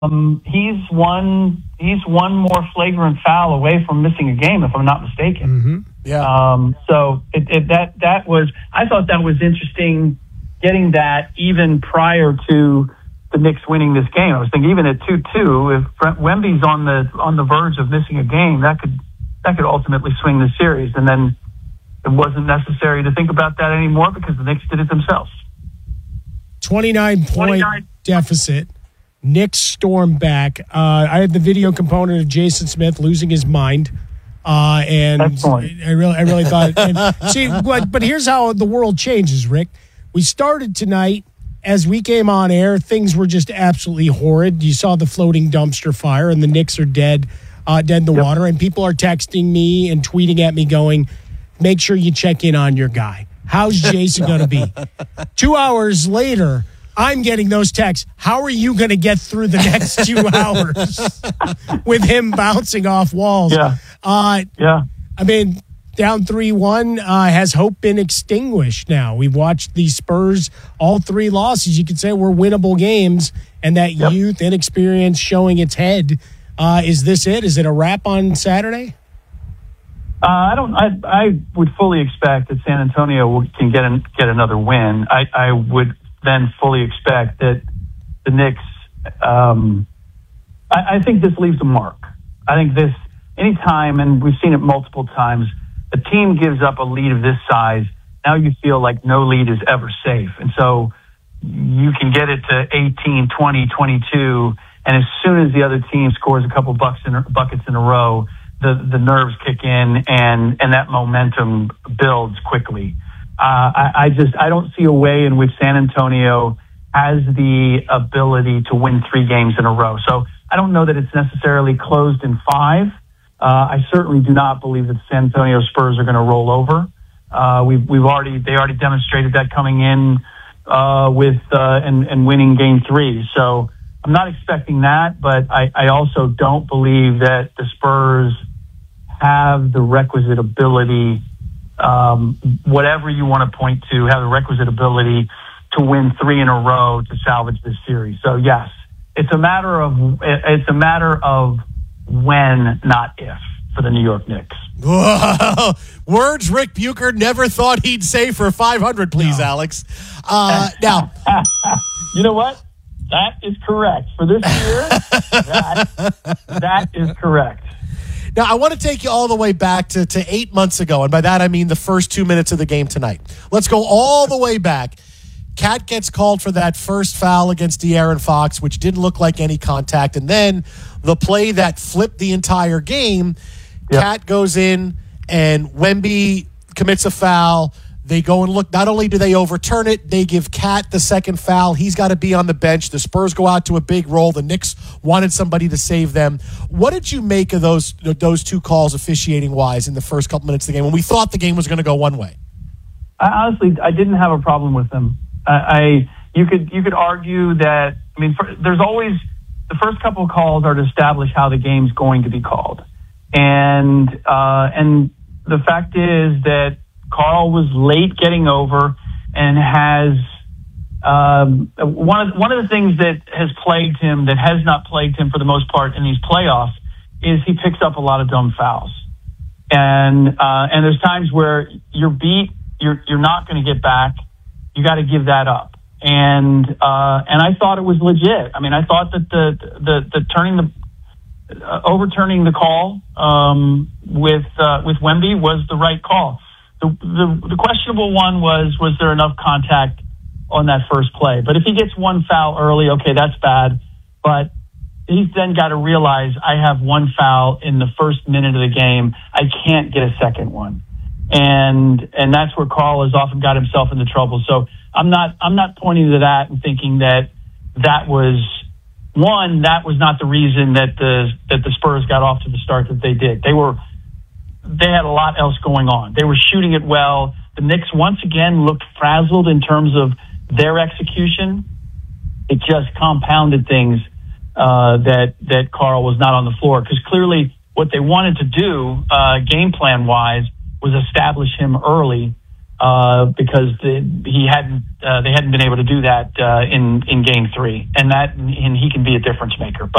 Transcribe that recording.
He's one more flagrant foul away from missing a game, if I'm not mistaken. Mm-hmm. Yeah. So that was, I thought that was interesting, getting that even prior to the Knicks winning this game. I was thinking even at 2-2, if Wemby's on the verge of missing a game, that could ultimately swing the series. And then it wasn't necessary to think about that anymore because the Knicks did it themselves. 29-point deficit. Knicks storm back. I had the video component of Jason Smith losing his mind. And excellent. I really thought. But here's how the world changes, Rick. We started tonight. As we came on air, things were just absolutely horrid. You saw the floating dumpster fire, and the Knicks are dead in the water. And people are texting me and tweeting at me going, make sure you check in on your guy. How's Jason going to be? 2 hours later, I'm getting those texts. How are you going to get through the next 2 hours with him bouncing off walls? Yeah. I mean, down 3-1, has hope been extinguished now? We've watched the Spurs, all three losses, you could say, were winnable games, and that youth, inexperience showing its head. Is this it? Is it a wrap on Saturday? I would fully expect that San Antonio can get another win. I would then fully expect that the Knicks, I think this leaves a mark. I think this, anytime, and we've seen it multiple times, a team gives up a lead of this size, now you feel like no lead is ever safe. And so you can get it to 18, 20, 22, and as soon as the other team scores a couple buckets in a row, the nerves kick in and that momentum builds quickly. I don't see a way in which San Antonio has the ability to win 3 games in a row. So I don't know that it's necessarily closed in 5. I certainly do not believe that the San Antonio Spurs are going to roll over. They already demonstrated that coming in and winning Game 3. So I'm not expecting that, but I also don't believe that the Spurs have the requisite ability, whatever you want to point to, have the requisite ability to win 3 in a row to salvage this series. So yes, it's a matter of when, not if, for the New York Knicks. Whoa. Words Rick Bucher never thought he'd say for 500, please, no. Alex. Now, you know what? That is correct. For this year, that is correct. Now, I want to take you all the way back to 8 months ago, and by that I mean the first 2 minutes of the game tonight. Let's go all the way back. Cat gets called for that first foul against De'Aaron Fox, which didn't look like any contact, and then the play that flipped the entire game, Cat goes in, and Wemby commits a foul. They go and look. Not only do they overturn it, they give Cat the second foul. He's got to be on the bench. The Spurs go out to a big roll. The Knicks wanted somebody to save them. What did you make of those 2 calls officiating-wise in the first couple minutes of the game when we thought the game was going to go one way? Honestly, I didn't have a problem with them. You could argue that, there's always, the first couple of calls are to establish how the game's going to be called. And the fact is that Karl was late getting over and has one of the things that has plagued him, that has not plagued him for the most part in these playoffs, is he picks up a lot of dumb fouls. And there's times where you're beat, you're not going to get back. You got to give that up. And I thought it was legit. I thought that the overturning the call with Wemby was the right call. The questionable one was there enough contact on that first play? But if he gets one foul early, okay, that's bad. But he's then got to realize, I have one foul in the first minute of the game. I can't get a second one. And that's where Karl has often got himself into trouble. So I'm not pointing to that and thinking that was not the reason that the Spurs got off to the start that they did. They had a lot else going on. They were shooting it well. The Knicks once again looked frazzled in terms of their execution. It just compounded things that Karl was not on the floor, because clearly what they wanted to do game plan wise was establish him early, because they hadn't been able to do that in Game 3, and he can be a difference maker. But